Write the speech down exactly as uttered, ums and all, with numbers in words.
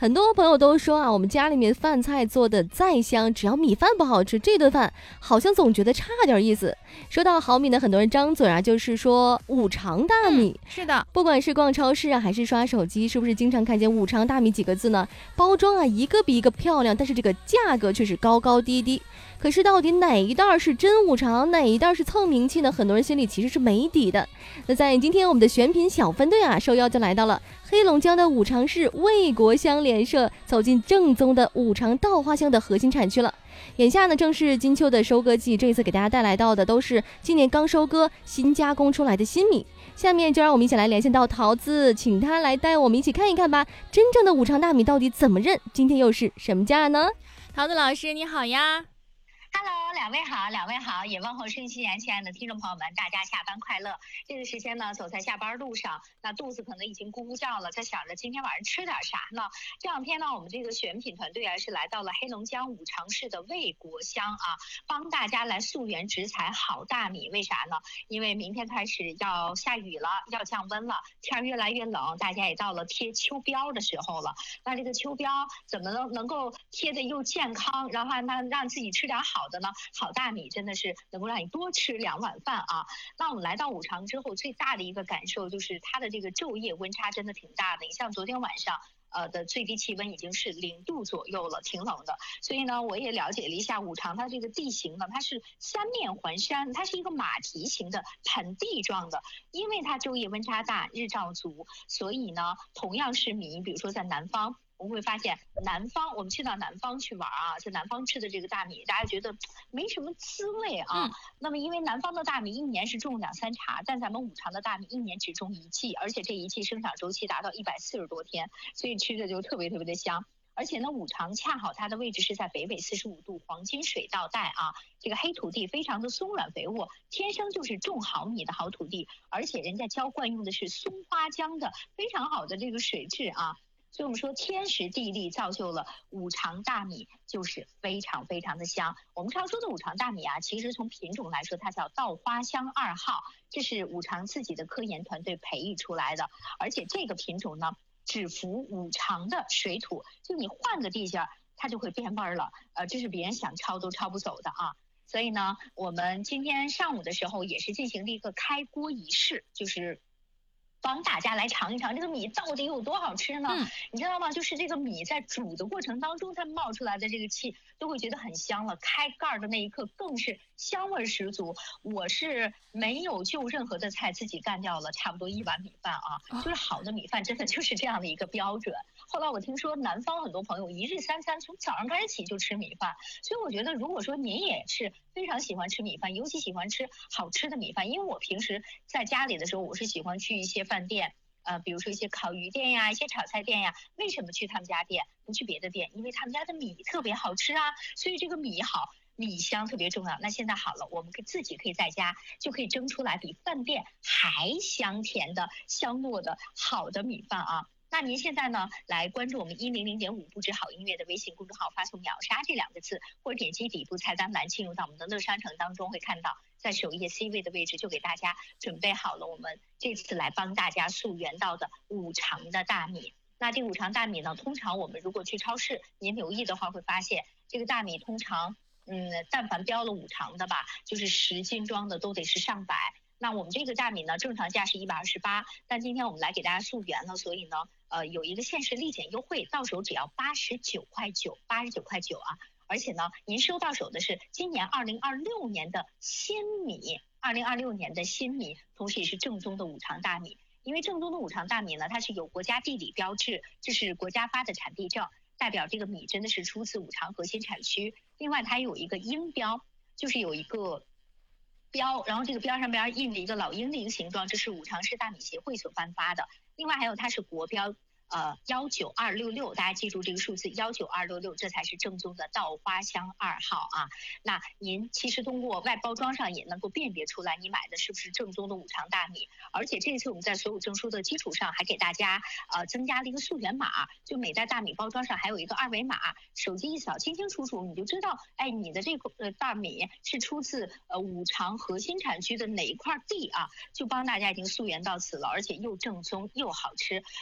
很多朋友都说啊，我们家里面饭菜做的再香，只要米饭不好吃，这顿饭好像总觉得差点意思。说到好米呢，很多人张嘴啊，就是说五常大米。 嗯、是的， 不管是逛超市啊，还是刷手机，是不是经常看见五常大米几个字呢？包装啊，一个比一个漂亮，但是这个价格却是高高低低。可是到底哪一袋是真五常，哪一袋是蹭名气呢？很多人心里其实是没底的。那在今天我们的选品小分队啊，受邀就来到了黑龙江的五常市卫国香联社，走进正宗的五常稻花香的核心产区了。眼下呢，正是金秋的收割季，这一次给大家带来到的都是今年刚收割、新加工出来的新米。下面就让我们一起来连线到桃子，请他来带我们一起看一看吧，真正的五常大米到底怎么认？今天又是什么价呢？ 桃子老师你好呀。 Hello， 两位好，两位好，也问候收音机前亲爱的听众朋友们，大家下班快乐。这个时间呢，走在下班路上，那肚子可能已经咕咕叫了，在想着今天晚上吃点啥呢？这两天呢，我们这个选品团队啊，是来到了黑龙江五常市的卫国香啊，帮大家来溯源直采好大米。为啥呢？因为明天开始要下雨了，要降温了，天越来越冷，大家也到了贴秋膘的时候了。那这个秋膘怎么能能够贴的又健康，然后呢让自己吃点好的呢？好大米真的是能够让你多吃两碗饭啊。那我们来到五常之后，最大的一个感受就是它的这个昼夜温差真的挺大的。你像昨天晚上呃的最低气温已经是零度左右了，挺冷的。所以呢，我也了解了一下五常它这个地形呢，它是三面环山，它是一个马蹄形的盆地状的。因为它昼夜温差大，日照足，所以呢，同样是米，比如说在南方。我们会发现南方，我们去到南方去玩啊，在南方吃的这个大米，大家觉得没什么滋味啊。 嗯、 那么因为南方的大米一年是种两三茬，但咱们五常的大米一年只种一季，而且这一季生长周期达到一百四十多天，所以吃着就特别特别的香。而且呢，五常恰好它的位置是在北纬四十五度黄金水稻带啊，这个黑土地非常的松软肥沃，天生就是种好米的好土地，而且人家浇灌用的是松花江的非常好的这个水质啊。所以我们说天时地利造就了五常大米，就是非常非常的香。我们常说的五常大米啊，其实从品种来说，它叫稻花香二号，这是五常自己的科研团队培育出来的。而且这个品种呢，只服五常的水土，就你换个地界它就会变味儿了。呃，这是别人想抄都抄不走的啊。所以呢，我们今天上午的时候也是进行了一个开锅仪式，就是帮大家来尝一尝这个米到底有多好吃呢？ 嗯、 你知道吗？就是这个米在煮的过程当中，它冒出来的这个气都会觉得很香了。开盖的那一刻更是香味十足。我是没有就任何的菜自己干掉了差不多一碗米饭啊， 哦、 就是好的米饭真的就是这样的一个标准。后来我听说南方很多朋友一日三餐从早上开始起就吃米饭，所以我觉得如果说您也是非常喜欢吃米饭，尤其喜欢吃好吃的米饭，因为我平时在家里的时候，我是喜欢去一些饭店，呃，比如说一些烤鱼店呀，一些炒菜店呀。为什么去他们家店不去别的店？因为他们家的米特别好吃啊，所以这个米好，米香特别重要。那现在好了，我们可自己可以在家就可以蒸出来比饭店还香甜的香糯的好的米饭啊。那您现在呢，来关注我们一零零点五不止好音乐的微信公众号，发送秒杀这两个字，或者点击底部菜单栏进入到我们的乐商城当中，会看到在首页 C 位的位置就给大家准备好了我们这次来帮大家溯源到的五常的大米。那这五常大米呢，通常我们如果去超市您留意的话，会发现这个大米通常嗯，但凡标了五常的吧，就是十斤装的都得是上百。那我们这个大米呢，正常价是一百二十八，但今天我们来给大家溯源了，所以呢，呃，有一个限时立减优惠，到手只要八十九块九，八十九块九啊！而且呢，您收到手的是今年二零二六年的新米，二零二六年的新米，同时也是正宗的五常大米。因为正宗的五常大米呢，它是有国家地理标志，这是国家发的产地证，代表这个米真的是出自五常核心产区。另外，它有一个鹰标，就是有一个标，然后这个标上边印了一个老鹰的一个形状，这是五常市大米协会所颁发的。另外还有它是国标呃幺九二六六，大家记住这个数字幺九二六六，这才是正宗的稻花香二号啊。那您其实通过外包装上也能够辨别出来，你买的是不是正宗的五常大米。而且这次我们在所有证书的基础上，还给大家呃增加了一个溯源码，就每袋大米包装上还有一个二维码，手机一扫，清清楚楚你就知道，哎，你的这个呃大米是出自呃五常核心产区的哪一块地啊，就帮大家已经溯源到此了，而且又正宗又好吃。